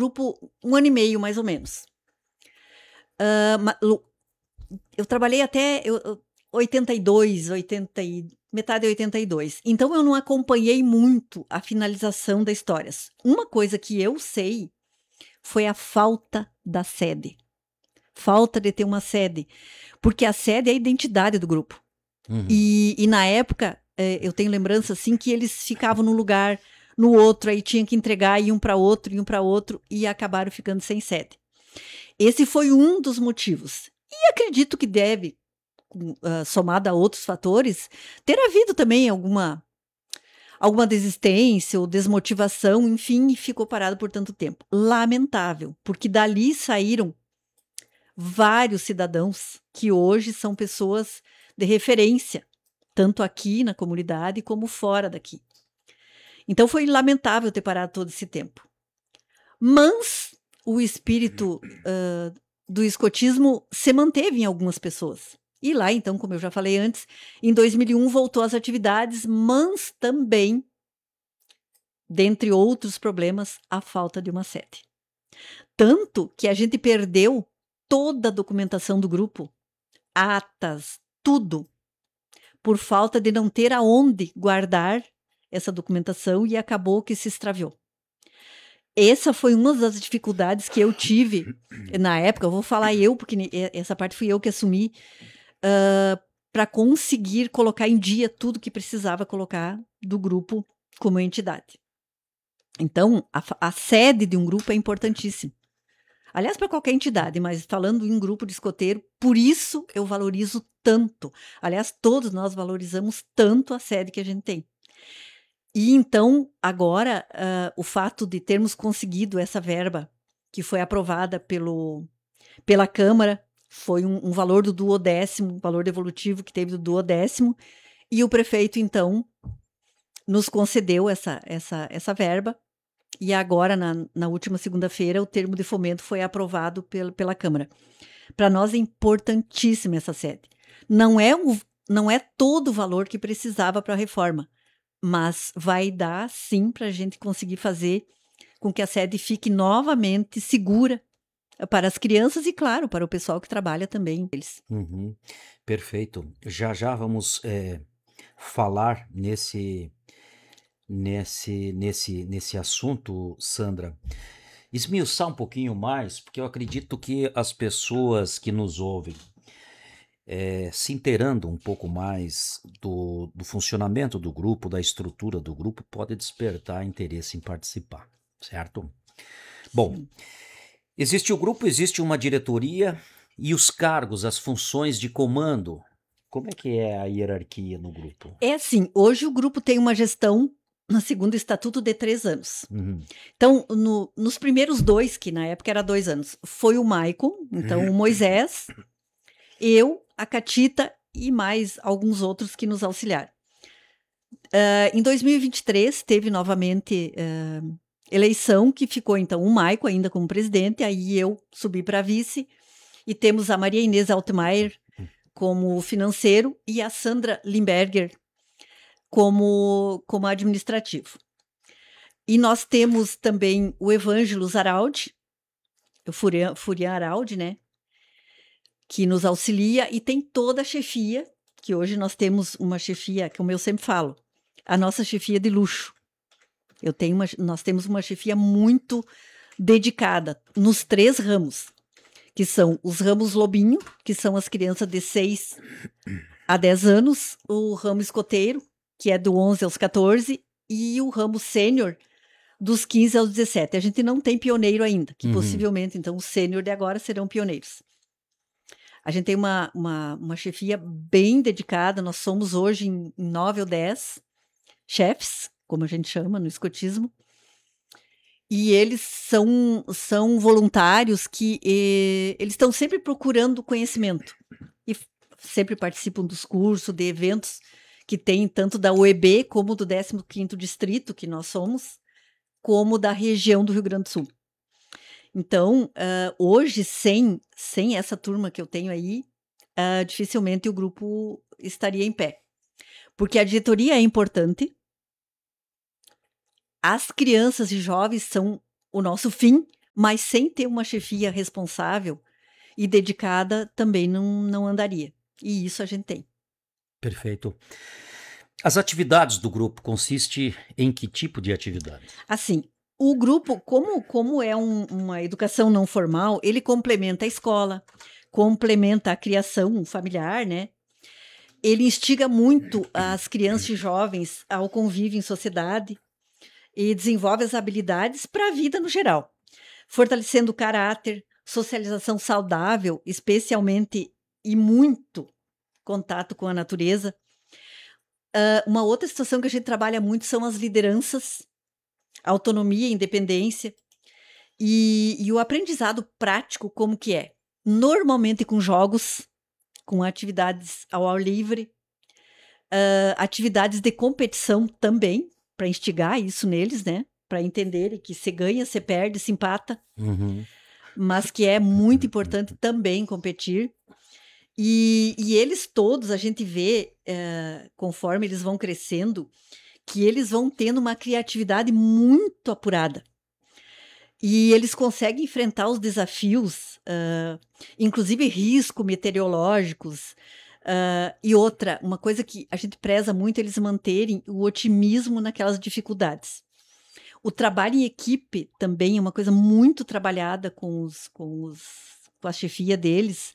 grupo 1 ano e meio, mais ou menos. Eu trabalhei até 82, metade de 82. Então, eu não acompanhei muito a finalização das histórias. Uma coisa que eu sei foi a falta da sede. Falta de ter uma sede. Porque a sede é a identidade do grupo. Uhum. E na época, eu tenho lembrança, assim, que eles ficavam num lugar, no outro, aí tinham que entregar, iam para outro, e acabaram ficando sem sede. Esse foi um dos motivos. E acredito que deve, somado a outros fatores, ter havido também alguma desistência ou desmotivação, enfim, e ficou parado por tanto tempo. Lamentável, porque dali saíram vários cidadãos que hoje são pessoas de referência, tanto aqui na comunidade como fora daqui. Então foi lamentável ter parado todo esse tempo. Mas o espírito do escotismo se manteve em algumas pessoas. E lá, então, como eu já falei antes, em 2001 voltou às atividades, mas também, dentre outros problemas, a falta de uma sede. Tanto que a gente perdeu toda a documentação do grupo, atas, tudo, por falta de não ter aonde guardar essa documentação e acabou que se extraviou. Essa foi uma das dificuldades que eu tive na época, eu vou falar eu, porque essa parte fui eu que assumi, para conseguir colocar em dia tudo que precisava colocar do grupo como entidade. Então, a sede de um grupo é importantíssima. Aliás, para qualquer entidade, mas falando em um grupo de escoteiro, por isso eu valorizo tanto. Aliás, todos nós valorizamos tanto a sede que a gente tem. E então, agora, o fato de termos conseguido essa verba, que foi aprovada pela Câmara, foi um valor do duodécimo, um valor devolutivo que teve do duodécimo, e o prefeito, então, nos concedeu essa verba, e agora, na última segunda-feira, o termo de fomento foi aprovado pela Câmara. Para nós é importantíssima essa sede. Não é todo o valor que precisava para a reforma, mas vai dar, sim, para a gente conseguir fazer com que a sede fique novamente segura para as crianças e, claro, para o pessoal que trabalha também. Uhum. Perfeito. Já vamos falar nesse assunto, Sandra. Esmiuçar um pouquinho mais, porque eu acredito que as pessoas que nos ouvem, se inteirando um pouco mais do funcionamento do grupo, da estrutura do grupo, pode despertar interesse em participar, certo? Bom, Sim. existe o grupo, existe uma diretoria e os cargos, as funções de comando. Como é que é a hierarquia no grupo? É assim, hoje o grupo tem uma gestão, no segundo estatuto, de 3 anos. Uhum. Então, nos primeiros 2, que na época era 2 anos, foi o Maicon, então o Moisés, eu, a Catita e mais alguns outros que nos auxiliaram. Em 2023, teve novamente eleição, que ficou então o Maicon ainda como presidente, aí eu subi para vice, e temos a Maria Inês Altmaier como financeiro e a Sandra Limberger como administrativo. E nós temos também o Evângelo Zaraldi, o Furian Araldi, né? Que nos auxilia, e tem toda a chefia, que hoje nós temos uma chefia, como eu sempre falo, a nossa chefia de luxo. Nós temos uma chefia muito dedicada nos 3 ramos, que são os ramos Lobinho, que são as crianças de 6 a 10 anos, o ramo escoteiro, que é do 11 aos 14, e o ramo sênior, dos 15 aos 17. A gente não tem pioneiro ainda, que possivelmente, então, os sênior de agora serão pioneiros. A gente tem uma chefia bem dedicada, nós somos hoje em 9 ou 10 chefes, como a gente chama no escotismo, e eles são voluntários que eles estão sempre procurando conhecimento, e sempre participam dos cursos, de eventos que tem tanto da UEB, como do 15º Distrito, que nós somos, como da região do Rio Grande do Sul. Então, hoje, sem essa turma que eu tenho aí, dificilmente o grupo estaria em pé. Porque a diretoria é importante, as crianças e jovens são o nosso fim, mas sem ter uma chefia responsável e dedicada também não andaria. E isso a gente tem. Perfeito. As atividades do grupo consistem em que tipo de atividade? Assim, o grupo, como é uma educação não formal, ele complementa a escola, complementa a criação familiar, né? Ele instiga muito as crianças e jovens ao convívio em sociedade e desenvolve as habilidades para a vida no geral, fortalecendo o caráter, socialização saudável, especialmente e muito contato com a natureza. Uma outra situação que a gente trabalha muito são as lideranças, autonomia, independência e o aprendizado prático, como que é? Normalmente com jogos, com atividades ao ar livre, atividades de competição também, para instigar isso neles, né? Para entenderem que se ganha, se perde, se empata, Uhum. mas que é muito importante também competir. E eles todos, a gente vê, conforme eles vão crescendo, que eles vão tendo uma criatividade muito apurada. E eles conseguem enfrentar os desafios, inclusive riscos meteorológicos. E outra, uma coisa que a gente preza muito, eles manterem o otimismo naquelas dificuldades. O trabalho em equipe também é uma coisa muito trabalhada com a chefia deles.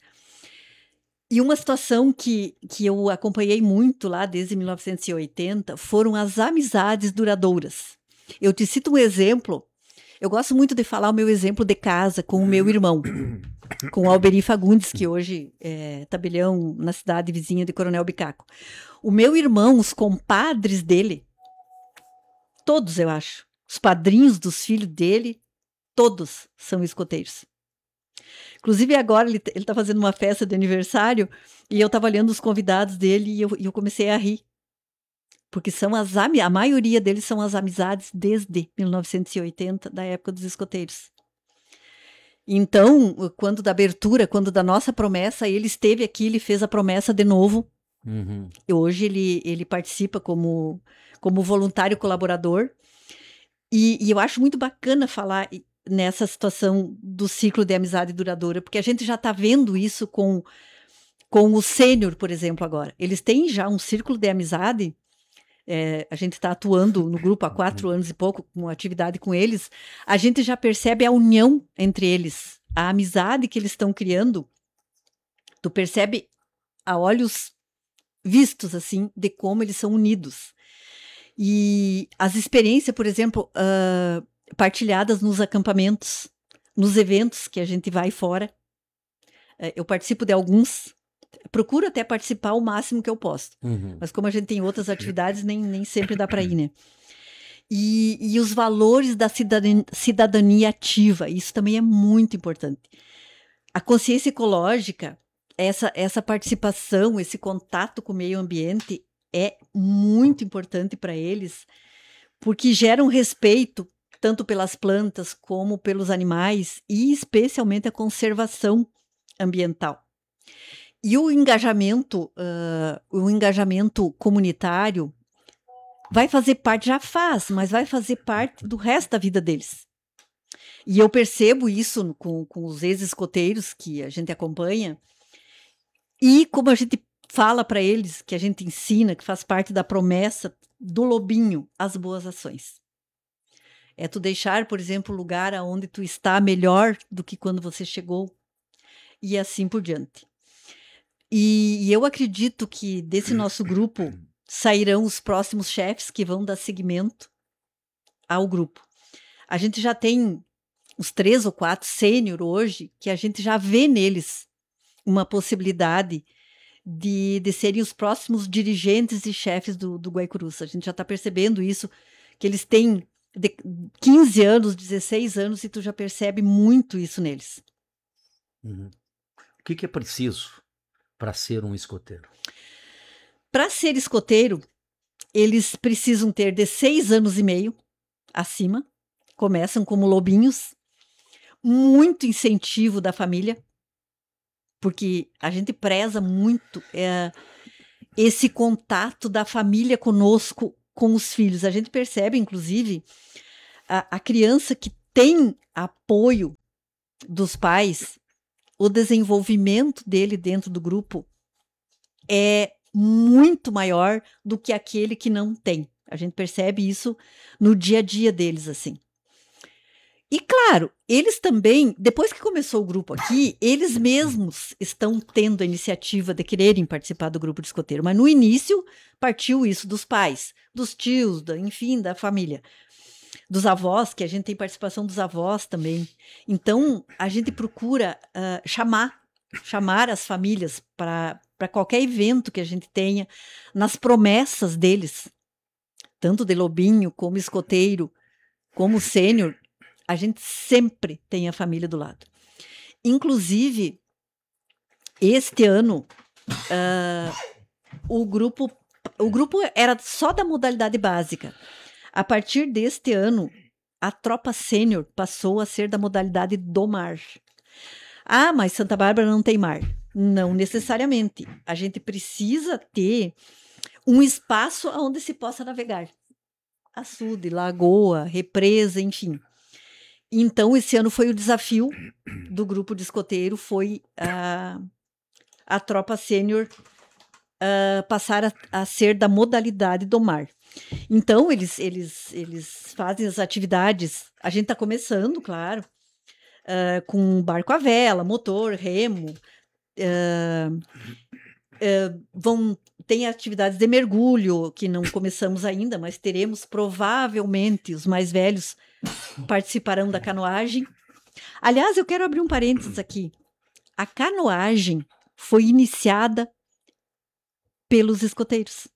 E uma situação que eu acompanhei muito lá desde 1980 foram as amizades duradouras. Eu te cito um exemplo. Eu gosto muito de falar o meu exemplo de casa com o meu irmão, com o Alberi Fagundes, que hoje é tabelião na cidade vizinha de Coronel Bicaco. O meu irmão, os compadres dele, todos eu acho, os padrinhos dos filhos dele, todos são escoteiros. Inclusive agora ele está fazendo uma festa de aniversário e eu estava olhando os convidados dele e eu comecei a rir. Porque a maioria deles são as amizades desde 1980, da época dos escoteiros. Então, quando da abertura, quando da nossa promessa, ele esteve aqui, ele fez a promessa de novo. Uhum. E hoje ele participa como voluntário colaborador. E eu acho muito bacana falar nessa situação do ciclo de amizade duradoura, porque a gente já está vendo isso com o sênior, por exemplo, agora. Eles têm já um círculo de amizade. A gente está atuando no grupo há 4 anos e pouco, com atividade com eles, a gente já percebe a união entre eles, a amizade que eles estão criando. Tu percebe a olhos vistos, assim, de como eles são unidos. E as experiências, por exemplo, partilhadas nos acampamentos, nos eventos que a gente vai fora. Eu participo de alguns, procuro até participar o máximo que eu posso. Uhum. Mas como a gente tem outras atividades, nem sempre dá para ir, né? E os valores da cidadania ativa, isso também é muito importante. A consciência ecológica, essa participação, esse contato com o meio ambiente é muito importante para eles, porque gera um respeito tanto pelas plantas como pelos animais e especialmente a conservação ambiental. E o engajamento comunitário vai fazer parte, já faz, mas vai fazer parte do resto da vida deles. E eu percebo isso com os ex-escoteiros que a gente acompanha, e como a gente fala para eles, que a gente ensina, que faz parte da promessa do lobinho, as boas ações. É tu deixar, por exemplo, o lugar onde tu está melhor do que quando você chegou, e assim por diante. E eu acredito que desse nosso grupo sairão os próximos chefes que vão dar seguimento ao grupo. A gente já tem uns 3 ou 4 sênior hoje, que a gente já vê neles uma possibilidade de serem os próximos dirigentes e chefes do Guaicurus. A gente já está percebendo isso, que eles têm 15 anos, 16 anos, e tu já percebe muito isso neles. Uhum. O que é preciso para ser um escoteiro? Para ser escoteiro, eles precisam ter de 6 anos e meio acima, começam como lobinhos, muito incentivo da família, porque a gente preza muito esse contato da família conosco, com os filhos. A gente percebe, inclusive, a criança que tem apoio dos pais, o desenvolvimento dele dentro do grupo é muito maior do que aquele que não tem. A gente percebe isso no dia a dia deles, assim. E claro, eles também, depois que começou o grupo aqui, eles mesmos estão tendo a iniciativa de quererem participar do grupo de escoteiro, mas no início partiu isso dos pais, dos tios, enfim, da família, dos avós, que a gente tem participação dos avós também. Então, a gente procura chamar as famílias para qualquer evento que a gente tenha, nas promessas deles, tanto de lobinho, como escoteiro, como sênior, a gente sempre tem a família do lado. Inclusive, este ano, o grupo era só da modalidade básica. A partir deste ano, a tropa sênior passou a ser da modalidade do mar. Ah, mas Santa Bárbara não tem mar. Não necessariamente. A gente precisa ter um espaço onde se possa navegar. Açude, lagoa, represa, enfim. Então, esse ano foi o desafio do grupo de escoteiro, foi a tropa sênior passar a ser da modalidade do mar. Então, eles fazem as atividades, a gente está começando, claro, com barco à vela, motor, remo, tem atividades de mergulho, que não começamos ainda, mas teremos, provavelmente, os mais velhos participarão da canoagem. Aliás, eu quero abrir um parênteses aqui. A canoagem foi iniciada pelos escoteiros.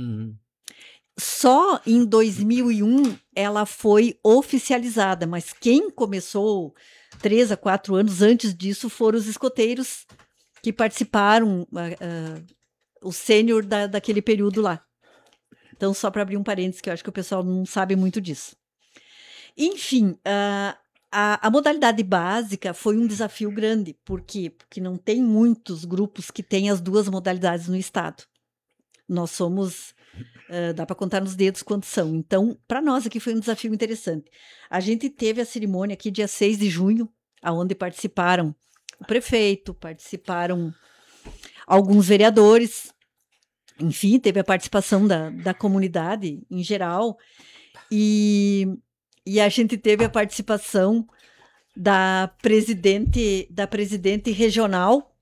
Só em 2001 ela foi oficializada, mas quem começou 3 a 4 anos antes disso foram os escoteiros que participaram, o sênior daquele período lá. Então, só para abrir um parênteses, que eu acho que o pessoal não sabe muito disso. Enfim, a modalidade básica foi um desafio grande. Por quê? Porque não tem muitos grupos que têm as duas modalidades no estado. Nós somos, dá para contar nos dedos quantos são. Então, para nós aqui foi um desafio interessante. A gente teve a cerimônia aqui dia 6 de junho, onde participaram o prefeito, participaram alguns vereadores, enfim, teve a participação da comunidade em geral, e a gente teve a participação da presidente regional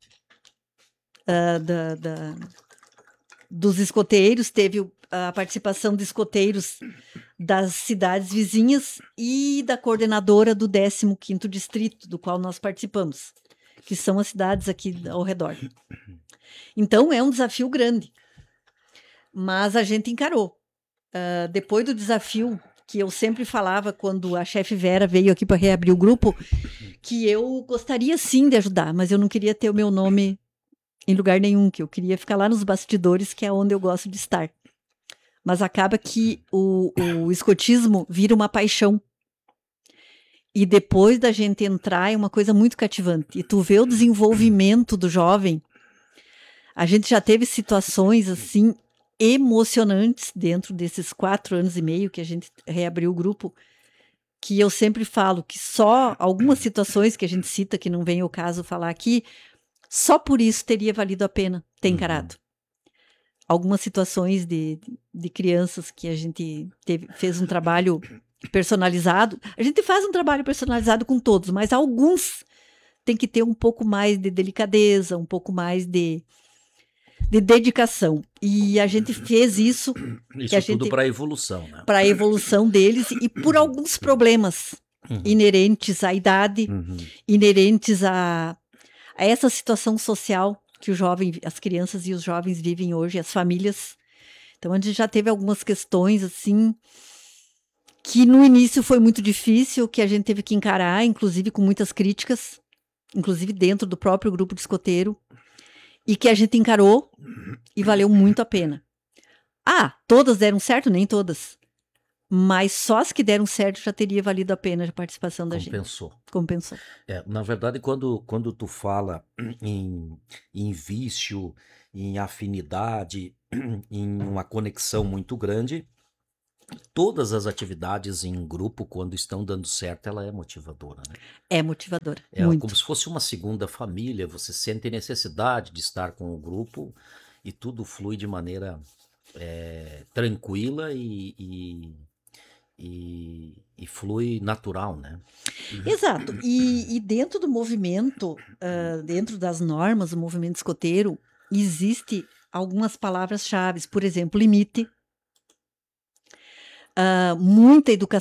dos escoteiros, teve a participação de escoteiros das cidades vizinhas e da coordenadora do 15º distrito, do qual nós participamos, que são as cidades aqui ao redor. Então, é um desafio grande, mas a gente encarou. Depois do desafio, que eu sempre falava quando a chefe Vera veio aqui para reabrir o grupo, que eu gostaria sim de ajudar, mas eu não queria ter o meu nome em lugar nenhum, que eu queria ficar lá nos bastidores, que é onde eu gosto de estar. Mas acaba que o escotismo vira uma paixão. E depois da gente entrar, é uma coisa muito cativante. E tu vê o desenvolvimento do jovem. A gente já teve situações assim emocionantes dentro desses 4 anos e meio que a gente reabriu o grupo, que eu sempre falo que só algumas situações que a gente cita, que não vem o caso falar aqui, só por isso teria valido a pena ter encarado. Algumas situações de crianças que a gente fez um trabalho personalizado. A gente faz um trabalho personalizado com todos, mas alguns tem que ter um pouco mais de delicadeza, um pouco mais de dedicação. E a gente fez isso. Isso tudo para a evolução, né? Para a evolução deles e por alguns problemas inerentes à idade, inerentes a essa situação social que o jovem, as crianças e os jovens vivem hoje, as famílias. Então, a gente já teve algumas questões, assim, que no início foi muito difícil, que a gente teve que encarar, inclusive com muitas críticas, inclusive dentro do próprio grupo de escoteiro, e que a gente encarou e valeu muito a pena. Todas deram certo? Nem todas. Mas só as que deram certo já teria valido a pena a participação da gente. Compensou. Na verdade, quando tu fala em vício, em afinidade, em uma conexão muito grande, Todas as atividades em grupo, quando estão dando certo, ela é motivadora, né? É motivadora, É como muito. se fosse uma segunda família, você sente necessidade de estar com o grupo e tudo flui de maneira tranquila e flui natural, né? Exato. E dentro do movimento, dentro das normas do movimento escoteiro, existe algumas palavras-chave. Por exemplo, limite, muita educação